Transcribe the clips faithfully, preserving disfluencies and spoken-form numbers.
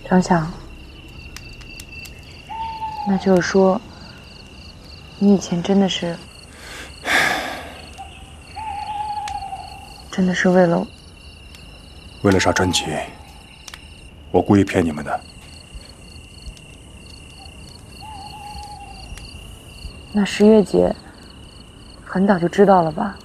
张翔，那就是说，你以前真的是，真的是为了为了杀专辑，我故意骗你们的。 那十月姐很早就知道了吧？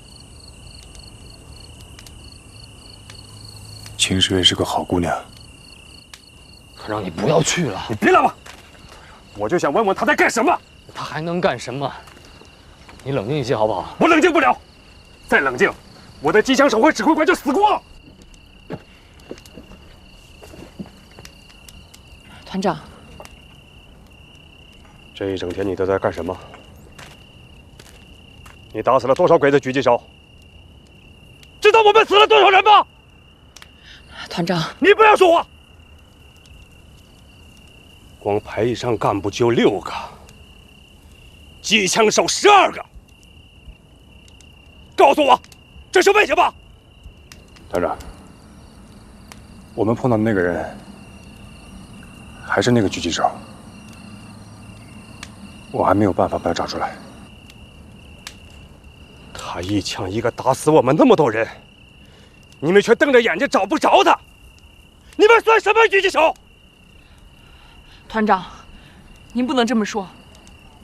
秦十月是个好姑娘。 团长，你不要去了， 你别来吧！我就想问问她在干什么。 她还能干什么？你冷静一些好不好？ 我冷静不了，再冷静，我的机枪手和指挥官就死光了。 团长， 这一整天你都在干什么？你打死了多少鬼子狙击手？知道我们死了多少人吗？ 团长， 你不要说话。光排以上干部就六个，机枪手十二个。告诉我，这是为什么？团长，我们碰到的那个人还是那个狙击手，我还没有办法把他找出来。他一枪一个打死我们那么多人，你们却瞪着眼睛找不着他，你们算什么狙击手？ 团长，您不能这么说。